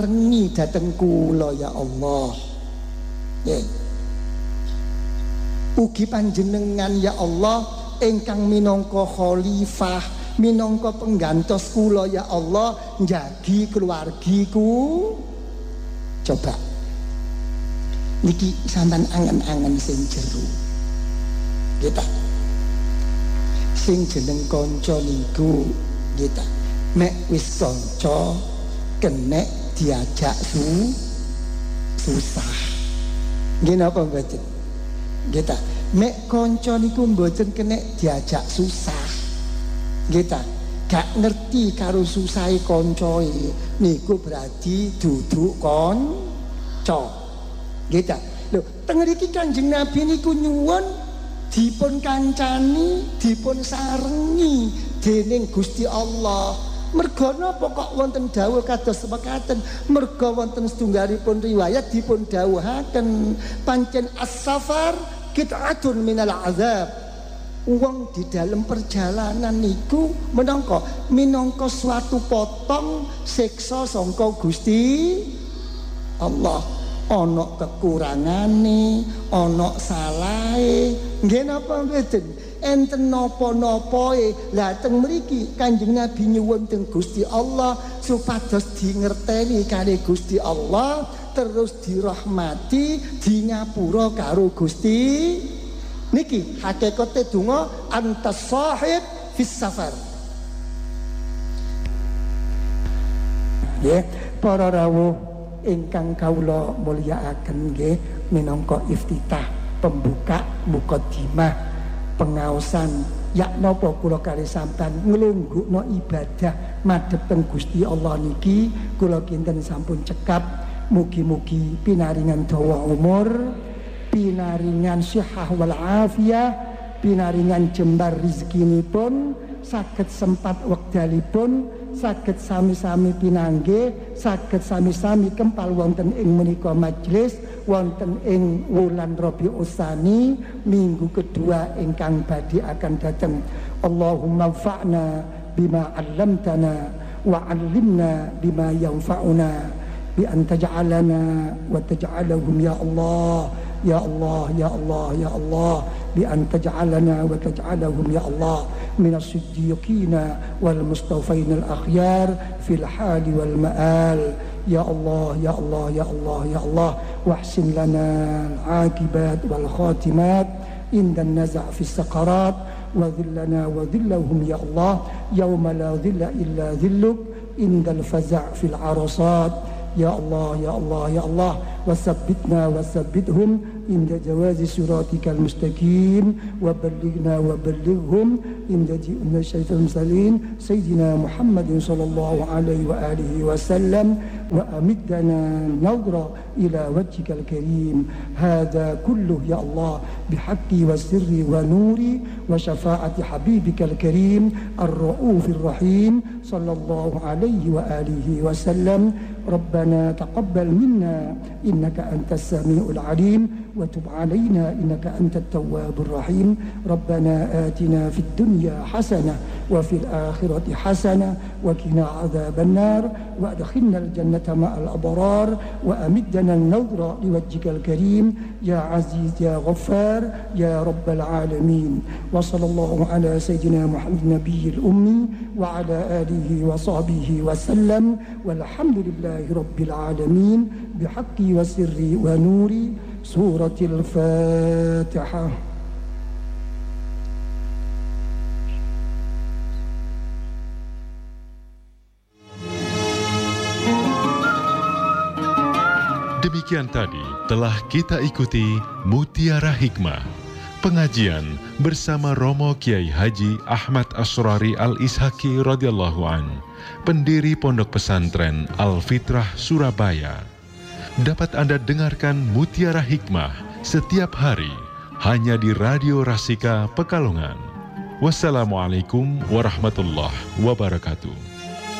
rengi dhateng kula ya Allah. Nggih. Ugi panjenengan ya Allah ingkang minangka khalifah, minangka penggantos kula ya Allah njagi keluargiku. Coba niki sampean angen-angen sing jero. Kita sing jeneng kanca niku kita mek wis kanca kenek diajak susah. Nggih napa mboten? Kita mek kanca niku mboten kenek diajak susah. Kita gak ngerti karo susahe kancae niku berarti duduk kanca. Kita lho teng mriki Kanjeng Nabi niku nyuwun dipun kancani, dipun sarengi dening Gusti Allah. Merga napa kok wonten dawuh kados mekaten? Merga wonten setunggalipun riwayat dipun dawuhaken pancen as-safar qit'atun minal azab. Wong di dalam perjalanan niku minangka suatu potong siksa sangka Gusti Allah. Ana kekurangane, ana salahe. Nggih napa mboten? Enten napa-napae. Lah teng mriki Kanjeng Nabi nyuwun teng Gusti Allah supados dingerteni kali Gusti Allah, terus dirahmati, dinyapura karo Gusti. Niki hakikate donga antas sahib fis safar. Nggih, para rawuh ingkang kawula mulyakaken nggih minangka iftitah pembuka mukadimah pengaosan yak napa kula kali sampean nglunggukno ibadah madhep teng Gusti Allah niki kula kinten sampun cekap mugi-mugi pinaringan dawa umur, pinaringan sihah wal afiyah, pinaringan jembar rezekinipun, saged sempat wekdalipun, saged sami-sami pinanggih, saged sami-sami kempal wonten ing menika majelis wonten ing wulan Rabiul Tsani minggu kedua ingkang badhe akan dateng. Allahumma fa'na bima 'allamtana wa 'allimna bima yanfa'una bi an taj'alana wa taj'alahum ya Allah ya Allah ya Allah ya Allah bi an taj'alana wa taj'alahum ya Allah min as-siddiqina wal mustafain al-akhyar fil hal wal ma'al ya Allah ya Allah ya Allah ya Allah wahsin lana al-aqibat wal khatimat inda an-naza' fi as-saqarat wa dhillana wa dhillahum ya Allah yawma la dhilla illa dhilluk inda al-faza' fil arasat ya Allah ya Allah ya Allah wasabbitna wasabbithum inda jawazi siratikal mustaqim wa ballighhum inda ji'na syaitan salin sayyidina Muhammadin sallallahu alaihi wa alihi wasallam wa amiddana nadra ila wajhikal karim hadha kulluh ya Allah bihaqqi wa sirri wa nuri wa syafaati habibikal karim ar-raufir rahim sallallahu alaihi wa alihi wasallam ربنا تقبل منا إنك أنت السميع العليم وتب علينا إنك أنت التواب الرحيم ربنا آتنا في الدنيا حسنة وفي الآخرة حسنة وقنا عذاب النار وأدخلنا الجنة مع الأبرار وأمدنا النظر لوجهك الكريم يا عزيز يا غفار يا رب العالمين وصلى الله على سيدنا محمد النبي الأمي وعلى آله وصحبه وسلم والحمد لله رب العالمين بحقي وسري ونوري سورة الفاتحة. Demikian tadi telah kita ikuti Mutiara Hikmah, pengajian bersama Romo Kiai Haji Ahmad Asrari Al-Ishaki radhiyallahu an, pendiri Pondok Pesantren Al-Fitrah Surabaya. Dapat Anda dengarkan Mutiara Hikmah setiap hari hanya di Radio Rasika Pekalongan. Wassalamualaikum warahmatullahi wabarakatuh.